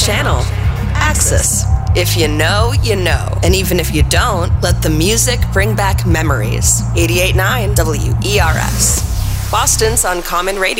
channel. Axis. If you know, you know. And even if you don't, let the music bring back memories. 88.9 WERS. Boston's Uncommon Radio.